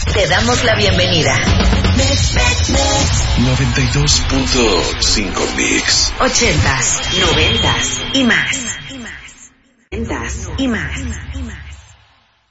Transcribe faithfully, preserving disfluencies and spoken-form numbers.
Te damos la bienvenida. noventa y dos punto cinco Mix. Ochentas, noventas y más. Noventas y más.